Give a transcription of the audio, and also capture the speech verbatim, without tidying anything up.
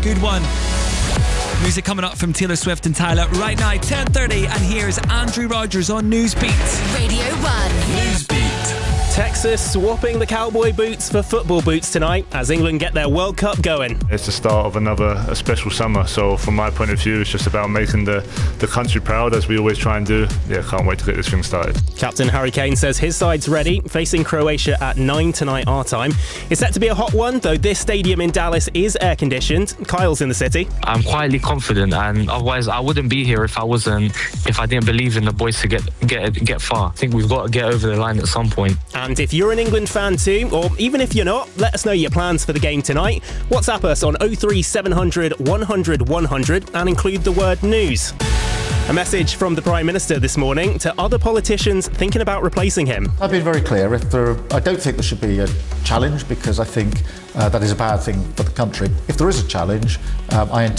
good one. Music coming up from Taylor Swift and Tyler right now, ten thirty, and here's Andrew Rogers on Newsbeat. Radio one. Newsbeat. Texas swapping the cowboy boots for football boots tonight as England get their World Cup going. It's the start of another a special summer, so from my point of view it's just about making the, the country proud, as we always try and do. Yeah, can't wait to get this thing started. Captain Harry Kane says his side's ready, facing Croatia at nine tonight our time. It's set to be a hot one, though this stadium in Dallas is air conditioned. Kyle's in the city. I'm quietly confident, and otherwise I wouldn't be here if I wasn't if I didn't believe in the boys to get get get far. I think we've got to get over the line at some point. And if you're an England fan too, or even if you're not, let us know your plans for the game tonight. WhatsApp us on oh three seven hundred one hundred one hundred and include the word news. A message from the Prime Minister this morning to other politicians thinking about replacing him. I've been very clear. If there, I don't think there should be a challenge, because I think uh, that is a bad thing for the country. If there is a challenge, um, I intend